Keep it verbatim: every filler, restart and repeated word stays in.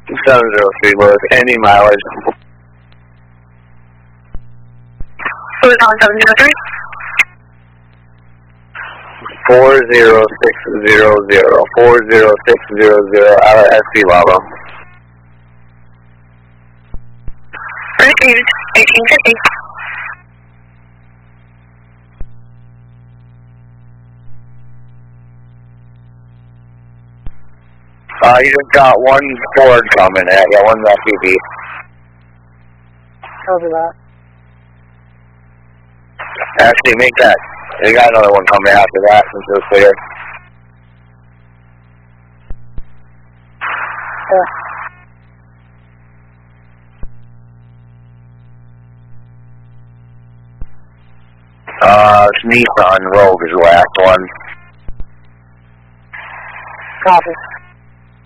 seven zero three, Lewis. Any mileage? Who's on seven zero three? Four zero six zero zero. Four zero six zero zero out of S P Lava. Received. Eighteen fifty. Uh, you just got one Ford coming at you, one S U V. Over that. Actually, make that. You got another one coming after that since it was clear. Yeah. Uh, it's Nissan Rogue is the last one. Copy.